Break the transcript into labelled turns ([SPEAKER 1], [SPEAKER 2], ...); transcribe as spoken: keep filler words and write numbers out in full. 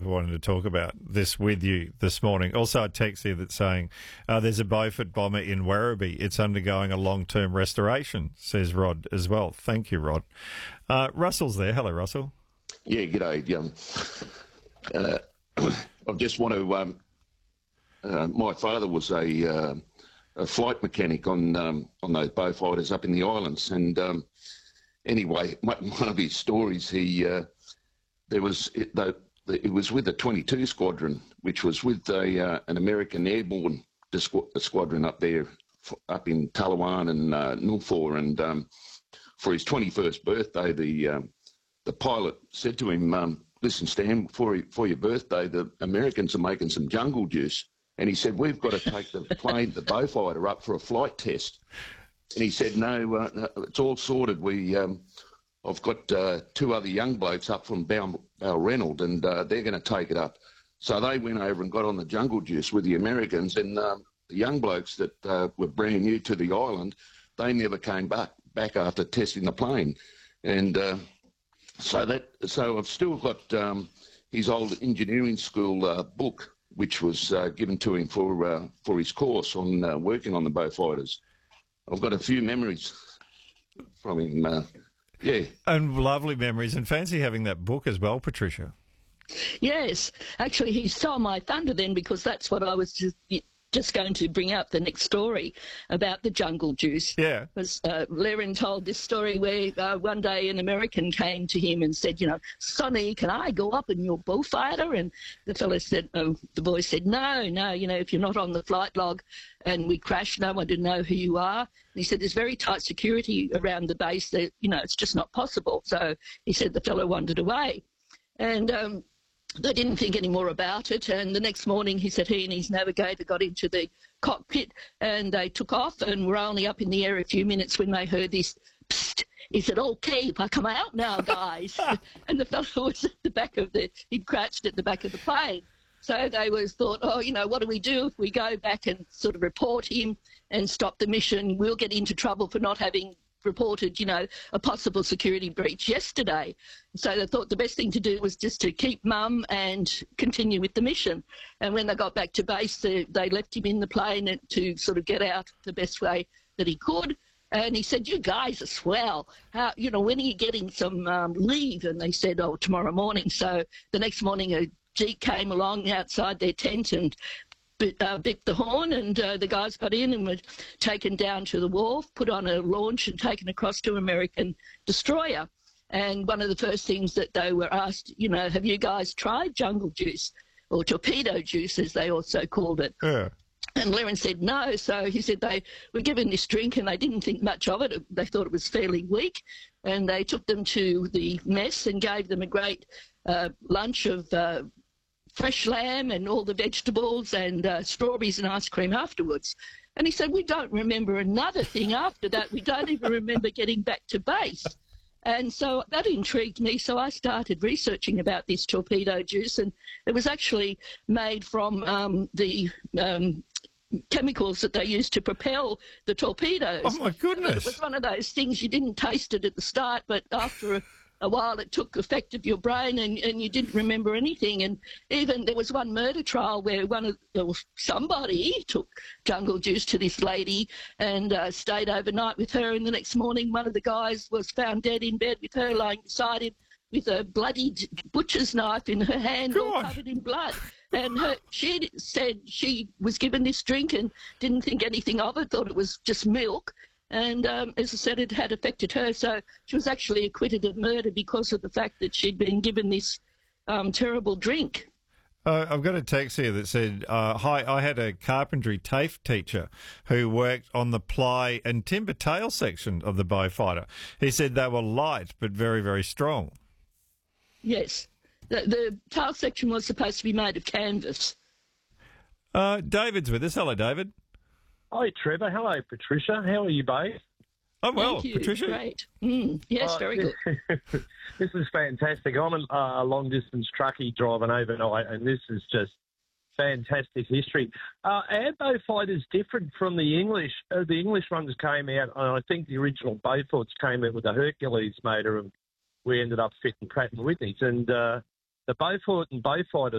[SPEAKER 1] wanting to talk about this with you this morning. Also, a text here that's saying uh, there's a Beaufort bomber in Werribee. It's undergoing a long-term restoration, says Rod as well. Thank you, Rod. Uh, Russell's there. Hello, Russell.
[SPEAKER 2] Yeah, g'day. Um, uh, I just want to. Um, uh, my father was a, uh, a flight mechanic on um, on those Beaufighters up in the islands, and um, anyway, one of his stories, he uh, there was it, the, it was with the twenty-two Squadron, which was with a uh, an American airborne squadron up there, up in Tallawahn and uh, Nulfor, and um, for his twenty-first birthday, the um, the pilot said to him, um, listen, Stan, for, for your birthday, the Americans are making some jungle juice. And he said, we've got to take the plane, the Beaufighter, up for a flight test. And he said, no, uh, no it's all sorted. We, um, I've got uh, two other young blokes up from Bal- Balreynolds, and uh, they're going to take it up. So they went over and got on the jungle juice with the Americans, and um, the young blokes that uh, were brand new to the island, they never came back, back after testing the plane. And... Uh, So that so I've still got um, his old engineering school uh, book, which was uh, given to him for uh, for his course on uh, working on the Beaufighters. I've got a few memories from him. Uh, yeah,
[SPEAKER 1] and lovely memories, and fancy having that book as well, Patricia.
[SPEAKER 3] Yes, actually, he stole my thunder then, because that's what I was just. just going to bring up the next story about the jungle juice.
[SPEAKER 1] Yeah.
[SPEAKER 3] Because uh, Laren told this story where uh, one day an American came to him and said, you know, Sonny, can I go up in your bullfighter? And the fellow said, oh, the boy said, no, no, you know, if you're not on the flight log and we crash, no one to know who you are. And he said, there's very tight security around the base that, you know, it's just not possible. So he said the fellow wandered away. And, um, they didn't think any more about it, and the next morning he said he and his navigator got into the cockpit and they took off and were only up in the air a few minutes when they heard this, psst. He said, okay, if I come out now, guys. And the fellow was at the back of the, he'd crouched at the back of the plane. So they was thought, oh, you know, what do we do if we go back and sort of report him and stop the mission? We'll get into trouble for not having reported, you know, a possible security breach yesterday. So they thought the best thing to do was just to keep mum and continue with the mission. And when they got back to base, they, they left him in the plane to sort of get out the best way that he could. And he said, you guys are swell. How, you know, when are you getting some um, leave? And they said, oh, tomorrow morning. So the next morning a jeep came along outside their tent and Bit, uh, bit the horn, and uh, the guys got in and were taken down to the wharf, put on a launch and taken across to an American destroyer. And one of the first things that they were asked, you know, have you guys tried jungle juice, or torpedo juice as they also called it?
[SPEAKER 1] Yeah.
[SPEAKER 3] And Laren said no. So he said they were given this drink and they didn't think much of it. They thought it was fairly weak. And they took them to the mess and gave them a great uh, lunch of uh, fresh lamb and all the vegetables and uh, strawberries and ice cream afterwards. And he said, we don't remember another thing after that. We don't even remember getting back to base. And so that intrigued me. So I started researching about this torpedo juice, and it was actually made from um, the um, chemicals that they used to propel the torpedoes.
[SPEAKER 1] Oh, my goodness.
[SPEAKER 3] It was one of those things, you didn't taste it at the start, but after a a while it took effect of your brain and, and you didn't remember anything. And even there was one murder trial where one of well, somebody took jungle juice to this lady and uh, stayed overnight with her, and the next morning one of the guys was found dead in bed with her lying beside him with a bloodied butcher's knife in her hand,
[SPEAKER 1] God.
[SPEAKER 3] all covered in blood. And her, she said she was given this drink and didn't think anything of it, thought it was just milk. And um, as I said, it had affected her. So she was actually acquitted of murder because of the fact that she'd been given this um, terrible drink.
[SPEAKER 1] Uh, I've got a text here that said, uh, hi, I had a carpentry TAFE teacher who worked on the ply and timber tail section of the Beaufighter. He said they were light but very, very strong.
[SPEAKER 3] Yes. The, the tail section was supposed to be made of canvas.
[SPEAKER 1] Uh, David's with us. Hello, David.
[SPEAKER 4] Hi, Trevor. Hello, Patricia. How are you both?
[SPEAKER 1] Oh, well,
[SPEAKER 3] Thank you.
[SPEAKER 1] Patricia.
[SPEAKER 3] Great. Mm, yes,
[SPEAKER 4] Uh,
[SPEAKER 3] very good.
[SPEAKER 4] This is fantastic. I'm a uh, long-distance truckie driving overnight, and this is just fantastic history. Uh, our Beaufighters different from the English. Uh, the English ones came out, and I think the original Beauforts came out with a Hercules motor, and we ended up fitting Pratt and Whitneys. And uh, the Beaufort and Beaufighter